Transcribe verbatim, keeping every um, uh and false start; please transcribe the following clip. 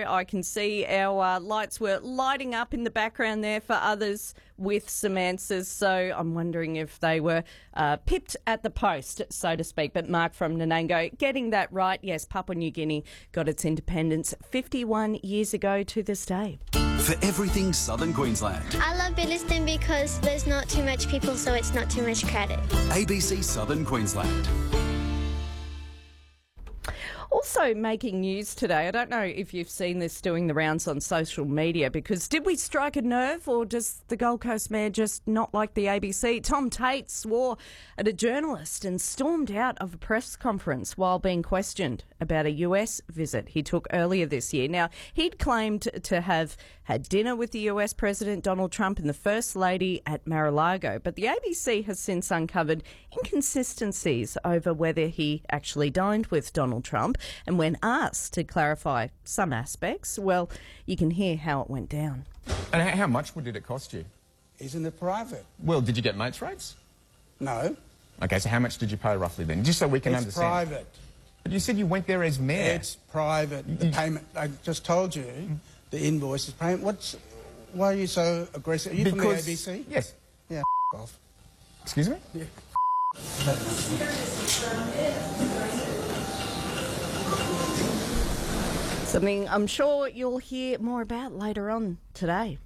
I can see our uh, lights were lighting up in the background there for others with some answers. So I'm wondering if they were uh, pipped at the post, so to speak. But Mark from Nanango getting that right. Yes, Papua New Guinea got its independence fifty-one years ago to this day. For everything Southern Queensland, I love Billiston because there's not too much people, so it's not too much crowded. A B C Southern Queensland. Also making news today, I don't know if you've seen this doing the rounds on social media, because did we strike a nerve, or does the Gold Coast Mayor just not like the A B C? Tom Tate swore at a journalist and stormed out of a press conference while being questioned about a U S visit he took earlier this year. Now, he'd claimed to have had dinner with the U S President Donald Trump and the First Lady at Mar-a-Lago, but the A B C has since uncovered inconsistencies over whether he actually dined with Donald Trump. And when asked to clarify some aspects, well, you can hear how it went down. And how much did it cost you? Isn't it private? Well, did you get mates rates? No. Okay, so how much did you pay roughly then? Just so we can It's understand. private. But you said you went there as mayor. It's private. The payment, I just told you, the invoice is payment. What's, why are you so aggressive? Are you because, from the A B C? Yes. Yeah, f off. Excuse me? Yeah. Something I'm sure you'll hear more about later on today.